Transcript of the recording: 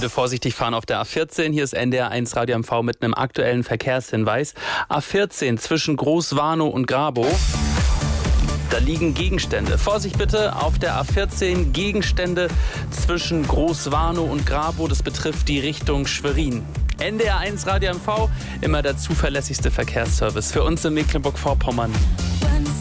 Bitte vorsichtig fahren auf der A14. Hier ist NDR1 Radio MV mit einem aktuellen Verkehrshinweis. A14 zwischen Großwarnow und Grabow. Da liegen Gegenstände. Vorsicht bitte auf der A14. Gegenstände zwischen Großwarnow und Grabow. Das betrifft die Richtung Schwerin. NDR1 Radio MV, immer der zuverlässigste Verkehrsservice für uns in Mecklenburg-Vorpommern.